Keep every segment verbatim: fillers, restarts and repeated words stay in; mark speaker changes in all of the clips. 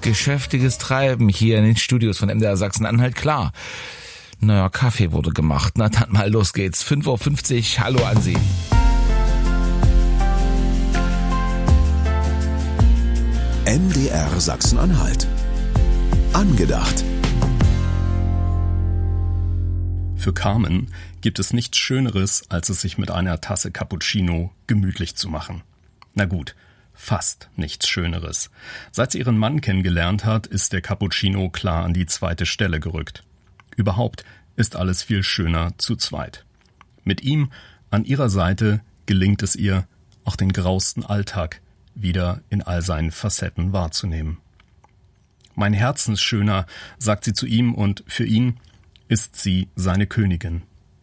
Speaker 1: geschäftiges Treiben hier in den Studios von M D R Sachsen-Anhalt, klar. Naja, Kaffee wurde gemacht. Na dann mal, los geht's. fünf Uhr fünfzig, hallo an Sie.
Speaker 2: M D R Sachsen-Anhalt. Angedacht.
Speaker 3: Für Carmen gibt es nichts Schöneres, als es sich mit einer Tasse Cappuccino gemütlich zu machen. Na gut, fast nichts Schöneres. Seit sie ihren Mann kennengelernt hat, ist der Cappuccino klar an die zweite Stelle gerückt. Überhaupt ist alles viel schöner zu zweit. Mit ihm an ihrer Seite gelingt es ihr, auch den grausten Alltag wieder in all seinen Facetten wahrzunehmen. Mein Herzensschöner, sagt sie zu ihm, und für ihn ist sie seine Königin.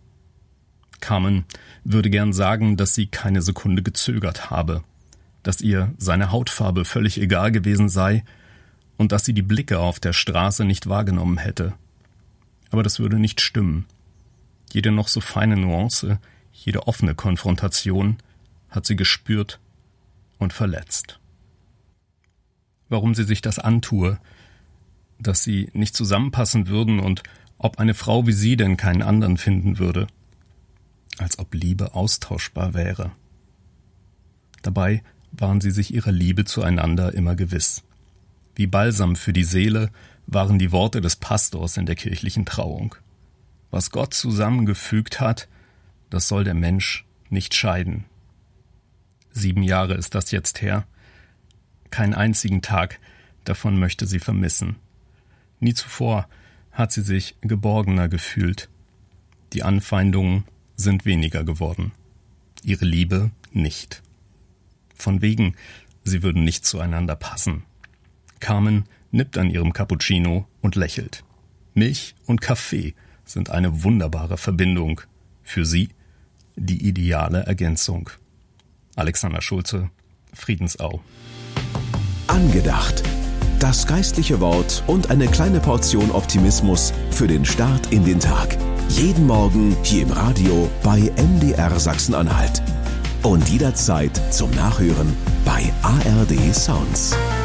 Speaker 3: Carmen würde gern sagen, dass sie keine Sekunde gezögert habe, dass ihr seine Hautfarbe völlig egal gewesen sei und dass sie die Blicke auf der Straße nicht wahrgenommen hätte. Aber das würde nicht stimmen. Jede noch so feine Nuance, jede offene Konfrontation hat sie gespürt und verletzt. Warum sie sich das antue, dass sie nicht zusammenpassen würden und ob eine Frau wie sie denn keinen anderen finden würde. Als ob Liebe austauschbar wäre. Dabei waren sie sich ihrer Liebe zueinander immer gewiss. Wie Balsam für die Seele waren die Worte des Pastors in der kirchlichen Trauung. Was Gott zusammengefügt hat, das soll der Mensch nicht scheiden. Sieben Jahre ist das jetzt her. Keinen einzigen Tag davon möchte sie vermissen. Nie zuvor hat sie sich geborgener gefühlt. Die Anfeindungen sind weniger geworden. Ihre Liebe nicht. Von wegen, sie würden nicht zueinander passen. Carmen nippt an ihrem Cappuccino und lächelt. Milch und Kaffee sind eine wunderbare Verbindung. Für sie die ideale Ergänzung. Alexander Schulze, Friedensau.
Speaker 2: Angedacht. Das geistliche Wort und eine kleine Portion Optimismus für den Start in den Tag. Jeden Morgen hier im Radio bei M D R Sachsen-Anhalt. Und jederzeit zum Nachhören bei A R D Sounds.